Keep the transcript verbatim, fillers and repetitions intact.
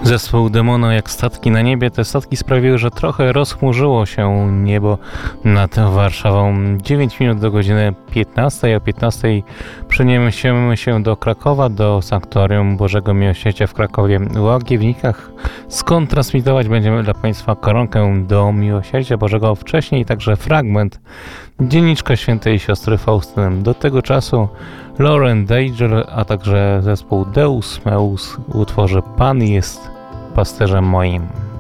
Zespół Demono jak statki na niebie. Te statki sprawiły, że trochę rozchmurzyło się niebo nad Warszawą. dziewięć minut do godziny piętnastej. O piętnastej przeniesiemy się do Krakowa, do Sanktuarium Bożego Miłosierdzia w Krakowie w Łagiewnikach, skąd transmitować będziemy dla Państwa koronkę do Miłosierdzia Bożego. Wcześniej także fragment Dzienniczka Świętej Siostry Faustyny. Do tego czasu Lauren Daigle, a także zespół Deus Meus w utworze Pan jest pasterzem moim.